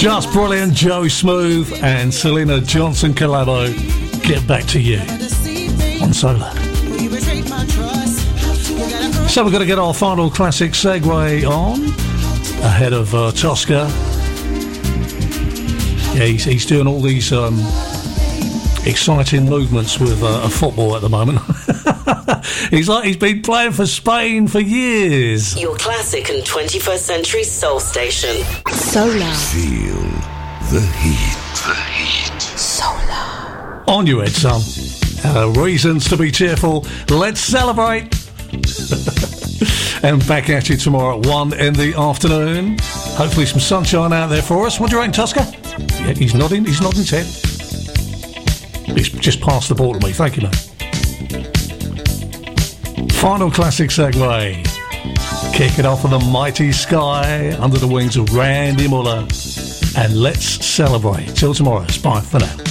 Just brilliant. Joe Smooth and Selena Johnson collabo. Get back to you on Solar. So we're going to get our final classic segue on ahead of Tosca. Yeah, he's doing all these exciting movements with a football at the moment. He's like he's been playing for Spain for years. Your classic and 21st century soul station. Solar. Feel the heat. The heat. Solar. On your head, son. Reasons to be cheerful. Let's celebrate. And back at you tomorrow at 1 in the afternoon. Hopefully some sunshine out there for us. What do you reckon, Tosca? Yeah, he's nodding his head. He's just passed the ball to me. Thank you, mate. Final classic segue. Kick it off with the mighty Sky under the wings of Randy Muller. And let's celebrate. Till tomorrow. Bye for now.